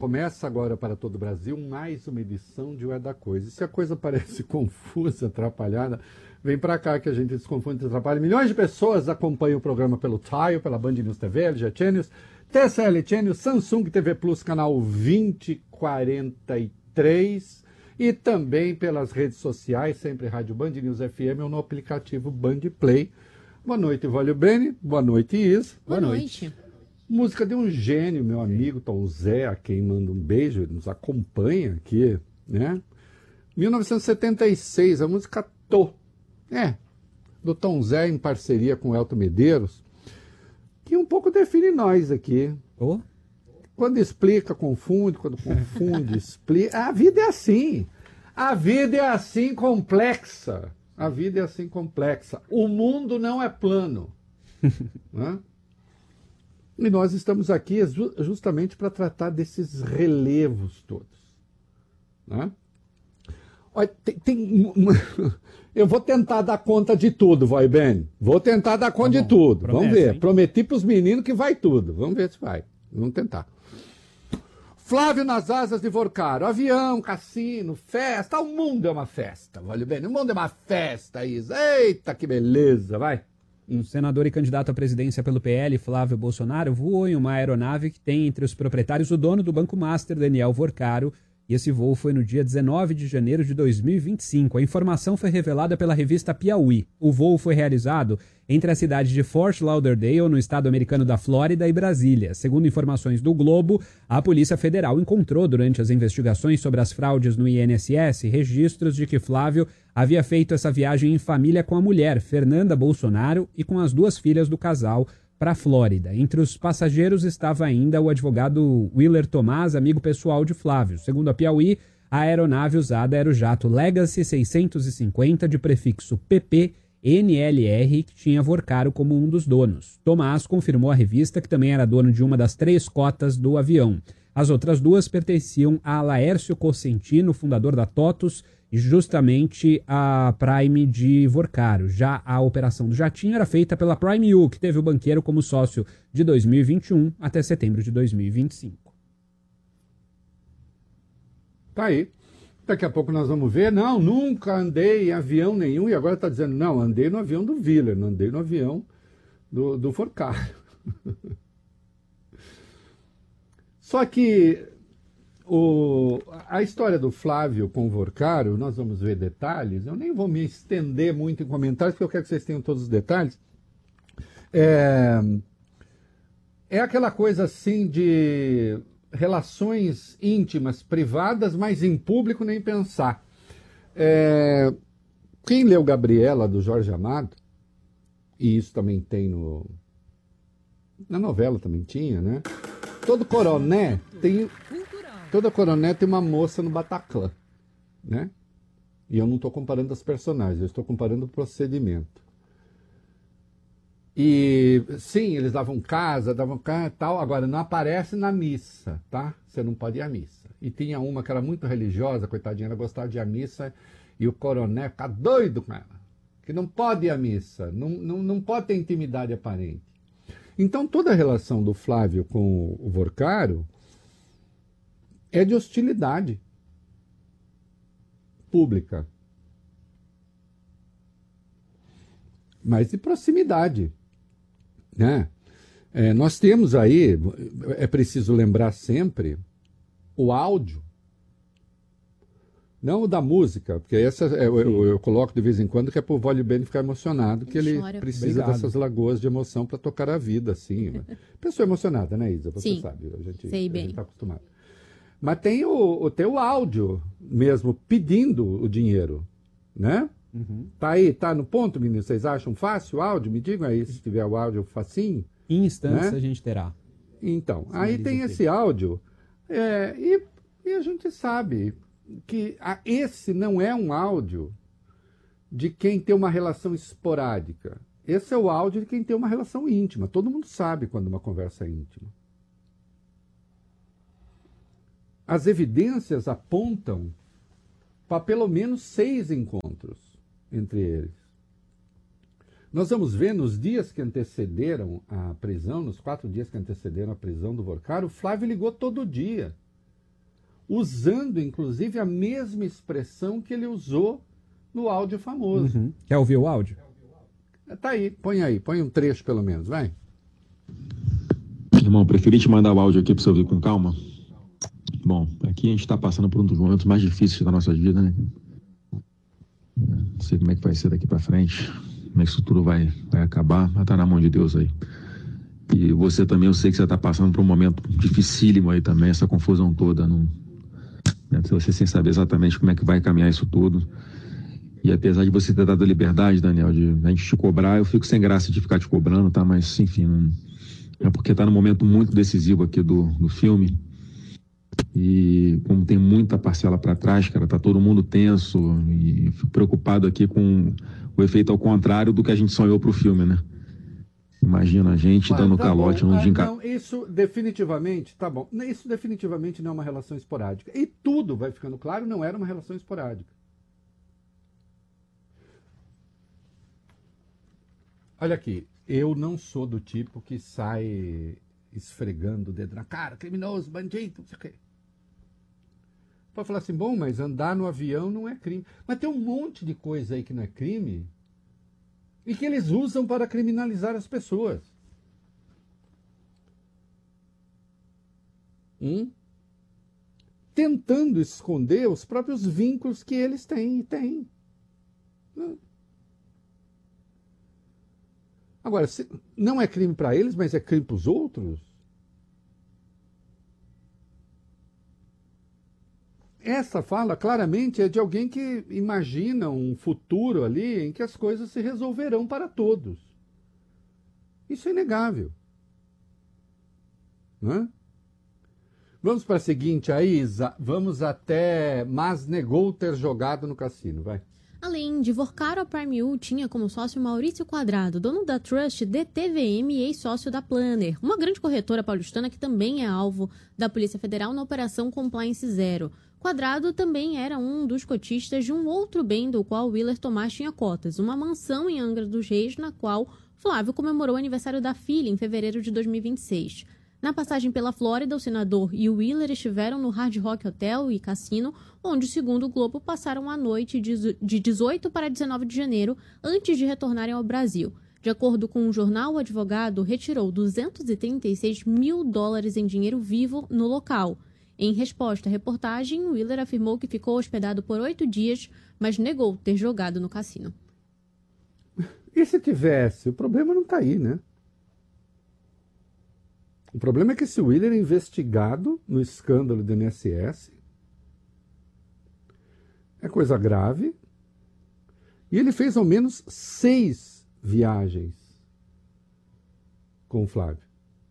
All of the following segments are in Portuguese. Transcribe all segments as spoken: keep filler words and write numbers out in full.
Começa agora para todo o Brasil mais uma edição de O É da Coisa. E se a coisa parece confusa, atrapalhada, vem para cá que a gente desconfunde e atrapalha. Milhões de pessoas acompanham o programa pelo Tile, pela Band News T V, L G Channels, T S L Channels, Samsung T V Plus, canal vinte e quarenta e três e também pelas redes sociais, sempre Rádio Band News F M ou no aplicativo Band Play. Boa noite, Vólio Bene. Boa noite, Isa. Boa, Boa noite. noite. Música de um gênio, meu amigo Tom Zé, a quem manda um beijo, ele nos acompanha aqui, né? mil novecentos e setenta e seis, a música Tô, é, do Tom Zé em parceria com Elton Medeiros, que um pouco define nós aqui. Oh? Quando explica, confunde, quando confunde, explica. A vida é assim, a vida é assim complexa, a vida é assim complexa, o mundo não é plano, né? E nós estamos aqui justamente para tratar desses relevos todos, né? Olha, tem, tem uma... Eu vou tentar dar conta de tudo, vai bem. Vou tentar dar conta tá de tudo. Promessa, vamos ver. Hein? Prometi para os meninos que vai tudo. Vamos ver se vai. Vamos tentar. Flávio nas asas de Vorcaro. Avião, cassino, festa. O mundo é uma festa, vale bem. O mundo é uma festa, Isa. Eita, que beleza, vai. Um senador e candidato à presidência pelo P L, Flávio Bolsonaro, voou em uma aeronave que tem entre os proprietários o dono do Banco Master, Daniel Vorcaro, e esse voo foi no dia dezenove de janeiro de dois mil e vinte e cinco. A informação foi revelada pela revista Piauí. O voo foi realizado entre a cidade de Fort Lauderdale, no estado americano da Flórida, e Brasília. Segundo informações do Globo, a Polícia Federal encontrou durante as investigações sobre as fraudes no I N S S registros de que Flávio havia feito essa viagem em família com a mulher, Fernanda Bolsonaro, e com as duas filhas do casal, para a Flórida. Entre os passageiros estava ainda o advogado Willer Tomás, amigo pessoal de Flávio. Segundo a Piauí, a aeronave usada era o jato Legacy seiscentos e cinquenta de prefixo P P N L R, que tinha Vorcaro como um dos donos. Tomás confirmou à revista que também era dono de uma das três cotas do avião. As outras duas pertenciam a Laércio Cosentino, fundador da TOTUS, e justamente a Prime de Vorcaro. Já a operação do jatinho era feita pela Prime U, que teve o banqueiro como sócio de dois mil e vinte e um até setembro de dois mil e vinte e cinco. Tá aí. Daqui a pouco nós vamos ver. Não, nunca andei em avião nenhum. E agora está dizendo, não, andei no avião do Willer, não andei no avião do, do Vorcaro. Só que o, a história do Flávio com o Vorcaro, nós vamos ver detalhes. Eu nem vou me estender muito em comentários, porque eu quero que vocês tenham todos os detalhes. É, é aquela coisa assim de relações íntimas, privadas, mas em público nem pensar. É, quem leu Gabriela, do Jorge Amado, e isso também tem no... na novela também tinha, né? Todo coroné tem... Toda coroné tem uma moça no Bataclan, né? E eu não estou comparando as personagens, eu estou comparando o procedimento. E sim, eles davam casa, davam casa e tal, agora não aparece na missa, tá? Você não pode ir à missa. E tinha uma que era muito religiosa, coitadinha, ela gostava de ir à missa, e o coroné ficava doido com ela, que não pode ir à missa, não, não, não pode ter intimidade aparente. Então toda a relação do Flávio com o Vorcaro é de hostilidade pública, mas de proximidade, né? É, nós temos aí, é preciso lembrar sempre, o áudio, não o da música, porque essa eu, eu, eu coloco de vez em quando que é para o Vólio Bene ficar emocionado, que ele Chora. precisa Obrigado. Dessas lagoas de emoção para tocar a vida, assim. Pessoa emocionada, né, Isa? Você Sim, sabe, a gente sei bem. está acostumado. Mas tem o, tem o áudio mesmo pedindo o dinheiro, né? Uhum. Tá aí, tá no ponto, meninos? Vocês acham fácil o áudio? Me digam aí se tiver o áudio facinho. Em instância, né? A gente terá. Então, Sim, aí tem esse áudio é, e, e a gente sabe que a, esse não é um áudio de quem tem uma relação esporádica. Esse é o áudio de quem tem uma relação íntima. Todo mundo sabe quando uma conversa é íntima. As evidências apontam para pelo menos seis encontros entre eles. Nós vamos ver nos dias que antecederam a prisão, nos quatro dias que antecederam a prisão do Vorcaro, o Flávio ligou todo dia usando, inclusive, a mesma expressão que ele usou no áudio famoso. Uhum. Quer ouvir o áudio? Tá aí, põe aí, põe um trecho pelo menos, vai. Irmão, preferi te mandar o áudio aqui para você ouvir com calma. Bom, aqui a gente está passando por um dos momentos mais difíceis da nossa vida, né? Não sei como é que vai ser daqui para frente, como é que isso tudo vai, vai acabar, mas tá na mão de Deus aí. E você também, eu sei que você está passando por um momento dificílimo aí também, essa confusão toda. Não, né? Você sem saber exatamente como é que vai caminhar isso tudo. E apesar de você ter dado a liberdade, Daniel, de a gente te cobrar, eu fico sem graça de ficar te cobrando, tá? Mas, enfim, não, é porque tá num momento muito decisivo aqui do, do filme. E como tem muita parcela para trás, cara, tá todo mundo tenso e fico preocupado aqui com o efeito ao contrário do que a gente sonhou pro filme, né? Imagina a gente Mas, dando tá calote bom. num Ah, ginca... Não, isso definitivamente, tá bom. Isso definitivamente não é uma relação esporádica. E tudo vai ficando claro, não era uma relação esporádica. Olha aqui, eu não sou do tipo que sai esfregando o dedo na cara, criminoso, bandido, não sei o quê. Pode falar assim, bom, mas andar no avião não é crime. Mas tem um monte de coisa aí que não é crime e que eles usam para criminalizar as pessoas. Hum? Tentando esconder os próprios vínculos que eles têm e têm. Hum. Agora, se não é crime para eles, mas é crime para os outros? Essa fala claramente é de alguém que imagina um futuro ali em que as coisas se resolverão para todos. Isso é inegável. Não é? Vamos para a seguinte aí, Isa. Vamos até Mas negou ter jogado no cassino, vai. Além de Vorcaro, a Prime U tinha como sócio Maurício Quadrado, dono da Trust D T V M e ex-sócio da Planner, uma grande corretora paulistana que também é alvo da Polícia Federal na Operação Compliance Zero. Quadrado também era um dos cotistas de um outro bem do qual Willer Tomás tinha cotas, uma mansão em Angra dos Reis, na qual Flávio comemorou o aniversário da filha em fevereiro de dois mil e vinte e seis. Na passagem pela Flórida, o senador e o Willer estiveram no Hard Rock Hotel e Cassino, onde, segundo o Globo, passaram a noite de dezoito para dezenove de janeiro, antes de retornarem ao Brasil. De acordo com o jornal, o advogado retirou duzentos e trinta e seis mil dólares em dinheiro vivo no local. Em resposta à reportagem, Willer afirmou que ficou hospedado por oito dias, mas negou ter jogado no cassino. E se tivesse? O problema não está aí, né? O problema é que esse Willer é investigado no escândalo do I N S S. É coisa grave. E ele fez ao menos seis viagens com o Flávio.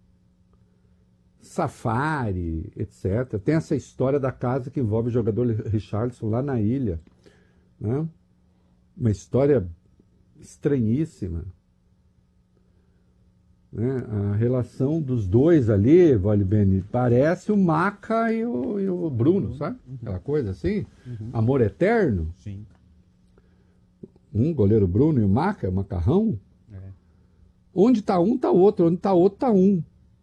Safari, etcétera. Tem essa história da casa que envolve o jogador Richarlison lá na ilha. Né? Uma história estranhíssima. Né? A relação dos dois ali, Vale Bene, parece o Maca e o, e o Bruno, sabe? Aquela coisa assim, uhum. Amor eterno. Sim. Um goleiro Bruno e o Maca, o Macarrão. É. Onde está um, está outro. Onde está outro, está um.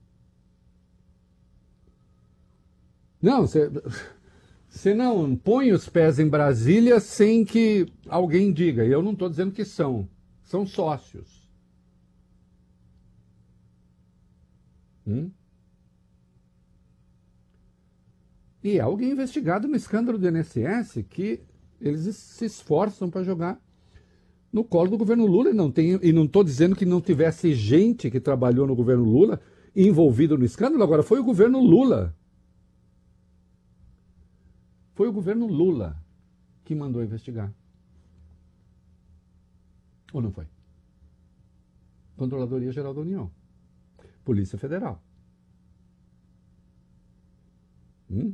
Não, você não põe os pés em Brasília sem que alguém diga. E eu não estou dizendo que são. São sócios. Hum? E é alguém investigado no escândalo do I N S S que eles se esforçam para jogar no colo do governo Lula. E não tem, e não estou dizendo que não tivesse gente que trabalhou no governo Lula envolvido no escândalo. Agora, foi o governo Lula. Foi o governo Lula que mandou investigar. Ou não foi? Controladoria Geral da União. Polícia Federal. Hum?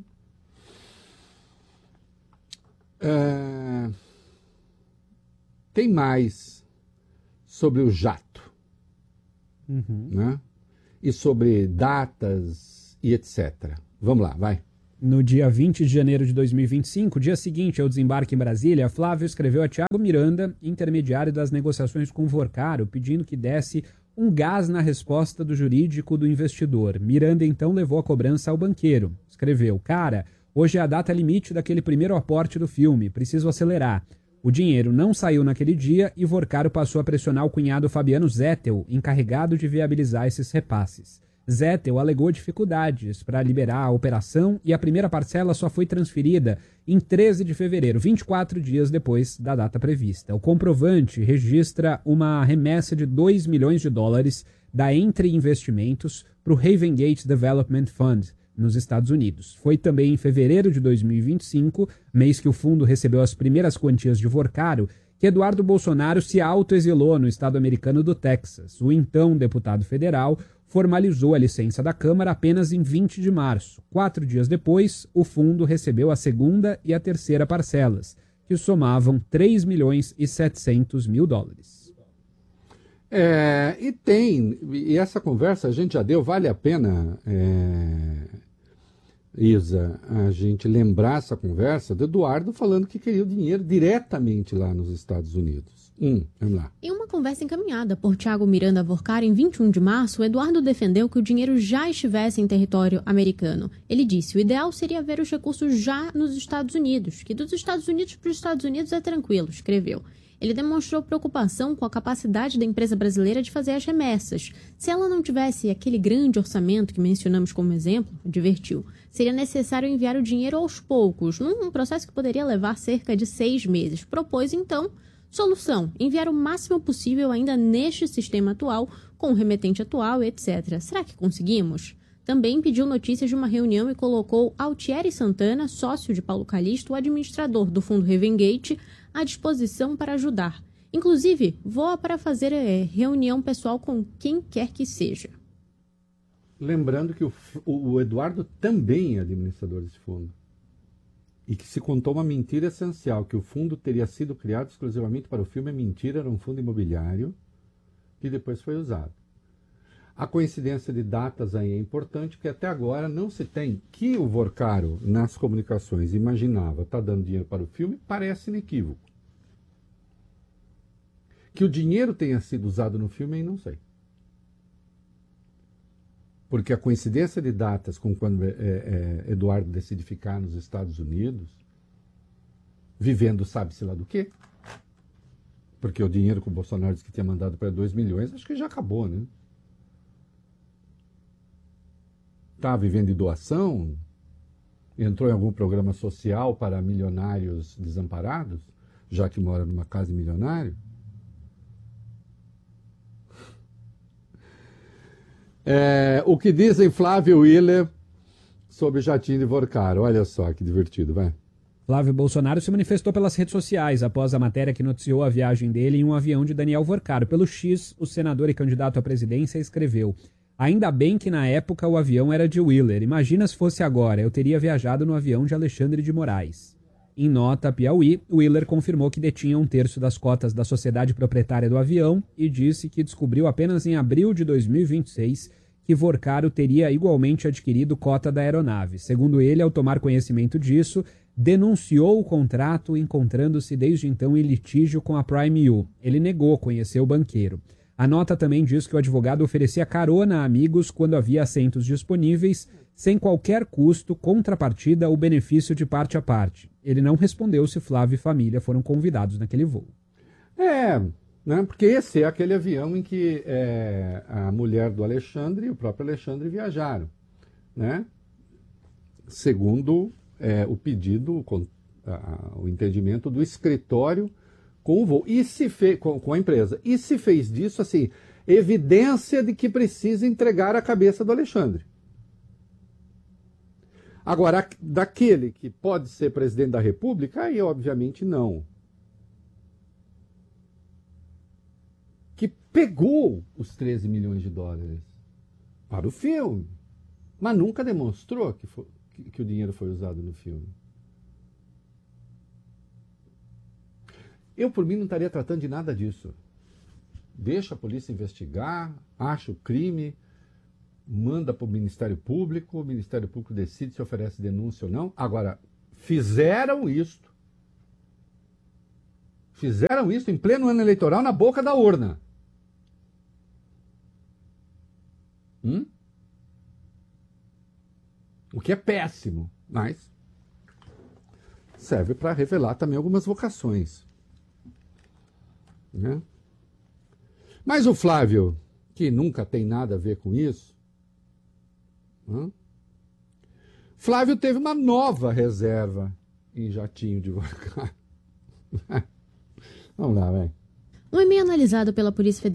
É... Tem mais sobre o jato. Uhum. Né? E sobre datas e etcétera. Vamos lá, vai. No dia vinte de janeiro de dois mil e vinte e cinco, dia seguinte ao desembarque em Brasília, Flávio escreveu a Thiago Miranda, intermediário das negociações com Vorcaro, pedindo que desse um gás na resposta do jurídico do investidor. Miranda então levou a cobrança ao banqueiro. Escreveu: cara, Hoje é a data limite daquele primeiro aporte do filme, preciso acelerar. O dinheiro não saiu naquele dia e Vorcaro passou a pressionar o cunhado Fabiano Zettel, encarregado de viabilizar esses repasses. Zettel alegou dificuldades para liberar a operação e a primeira parcela só foi transferida em treze de fevereiro, vinte e quatro dias depois da data prevista. O comprovante registra uma remessa de dois milhões de dólares da Entre Investimentos para o Havengate Development Fund, nos Estados Unidos. Foi também em fevereiro de dois mil e vinte e cinco, mês que o fundo recebeu as primeiras quantias de Vorcaro, que Eduardo Bolsonaro se autoexilou no estado americano do Texas. O então deputado federal formalizou a licença da Câmara apenas em vinte de março. Quatro dias depois, o fundo recebeu a segunda e a terceira parcelas, que somavam três milhões e setecentos mil dólares. É, e tem, e essa conversa a gente já deu, vale a pena, é, Isa, a gente lembrar essa conversa do Eduardo falando que queria o dinheiro diretamente lá nos Estados Unidos. Hum, vamos lá. Em uma conversa encaminhada por Thiago Miranda Vorcaro em vinte e um de março, o Eduardo defendeu que o dinheiro já estivesse em território americano. Ele disse que o ideal seria ver os recursos já nos Estados Unidos, que dos Estados Unidos para os Estados Unidos é tranquilo, escreveu. Ele demonstrou preocupação com a capacidade da empresa brasileira de fazer as remessas. Se ela não tivesse aquele grande orçamento que mencionamos como exemplo, advertiu, seria necessário enviar o dinheiro aos poucos, num processo que poderia levar cerca de seis meses. Propôs, então, solução, enviar o máximo possível ainda neste sistema atual, com o remetente atual, etcétera. Será que conseguimos? Também pediu notícias de uma reunião e colocou Altieri Santana, sócio de Paulo Calixto, o administrador do fundo Havengate, à disposição para ajudar. Inclusive, voa para fazer é, reunião pessoal com quem quer que seja. Lembrando que o, o Eduardo também é administrador desse fundo. E que se contou uma mentira essencial, que o fundo teria sido criado exclusivamente para o filme. É mentira, era um fundo imobiliário que depois foi usado. A coincidência de datas aí é importante, porque até agora não se tem que o Vorcaro, nas comunicações, imaginava estar tá dando dinheiro para o filme, parece inequívoco. Que o dinheiro tenha sido usado no filme, aí não sei. Porque a coincidência de datas com quando é, é, Eduardo decide ficar nos Estados Unidos, vivendo sabe-se lá do quê? Porque o dinheiro que o Bolsonaro disse que tinha mandado para dois milhões, acho que já acabou, né? Está vivendo de doação? Entrou em algum programa social para milionários desamparados, já que mora numa casa de milionário? É, o que dizem Flávio Willer sobre o jatinho de Vorcaro? Olha só que divertido, vai. Flávio Bolsonaro se manifestou pelas redes sociais após a matéria que noticiou a viagem dele em um avião de Daniel Vorcaro. Pelo X, o senador e candidato à presidência escreveu: ainda bem que na época o avião era de Willer. Imagina se fosse agora, eu teria viajado no avião de Alexandre de Moraes. Em nota a Piauí, Willer confirmou que detinha um terço das cotas da sociedade proprietária do avião e disse que descobriu apenas em abril de dois mil e vinte e seis que Vorcaro teria igualmente adquirido cota da aeronave. Segundo ele, ao tomar conhecimento disso, denunciou o contrato, encontrando-se desde então em litígio com a Prime U. Ele negou conhecer o banqueiro. A nota também diz que o advogado oferecia carona a amigos quando havia assentos disponíveis, sem qualquer custo, contrapartida ou benefício de parte a parte. Ele não respondeu se Flávio e família foram convidados naquele voo. É, né, porque esse é aquele avião em que é, a mulher do Alexandre e o próprio Alexandre viajaram, né? Segundo é, o pedido, com, a, o entendimento do escritório com o voo, e se fez, com, com a empresa. E se fez disso, assim, evidência de que precisa entregar a cabeça do Alexandre. Agora, daquele que pode ser presidente da República, aí obviamente não. Que pegou os treze milhões de dólares para o filme, mas nunca demonstrou que, foi, que, que o dinheiro foi usado no filme. Eu, por mim, não estaria tratando de nada disso. Deixa a polícia investigar, acha o crime, manda para o Ministério Público, o Ministério Público decide se oferece denúncia ou não. Agora, fizeram isto. Fizeram isso em pleno ano eleitoral na boca da urna. Hum? O que é péssimo, mas serve para revelar também algumas vocações. Né? Mas o Flávio, que nunca tem nada a ver com isso, né? Flávio teve uma nova reserva em jatinho de Vorcaro. Vamos lá, velho. Um e-mail analisado pela Polícia Federal